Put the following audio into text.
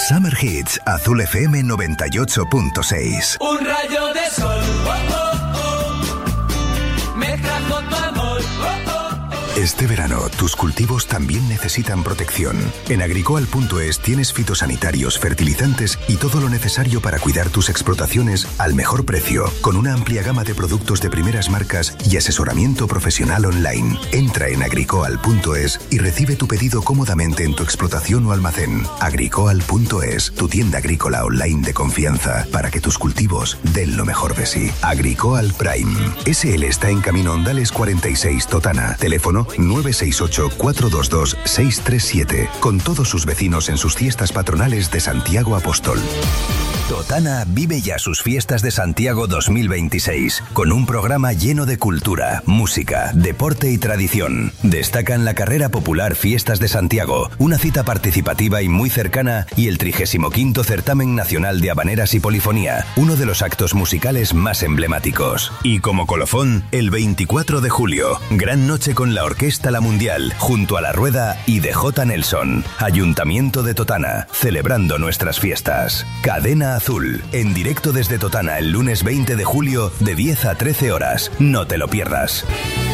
Summer Hits, Azul FM 98.6. Un rayo de sol, me trajo tu amor, Este verano, tus cultivos también necesitan protección. En Agricoal.es tienes fitosanitarios, fertilizantes y todo lo necesario para cuidar tus explotaciones al mejor precio, con una amplia gama de productos de primeras marcas y asesoramiento profesional online. Entra en Agricoal.es y recibe tu pedido cómodamente en tu explotación o almacén. Agricoal.es, tu tienda agrícola online de confianza, para que tus cultivos den lo mejor de sí. Agricoal Prime. SL está en Camino Ondales 46, Totana. Teléfono 968-422-637, con todos sus vecinos en sus fiestas patronales de Santiago Apóstol. Totana vive ya sus fiestas de Santiago 2026, con un programa lleno de cultura, música, deporte y tradición. Destacan la carrera popular Fiestas de Santiago, una cita participativa y muy cercana, y el 35º Certamen Nacional de Habaneras y Polifonía, uno de los actos musicales más emblemáticos. Y como colofón, el 24 de julio, gran noche con la Orquesta La Mundial, junto a La Rueda y DJ Nelson. Ayuntamiento de Totana, celebrando nuestras fiestas. Cadena Azul, en directo desde Totana el lunes 20 de julio de 10 a 13 horas. No te lo pierdas.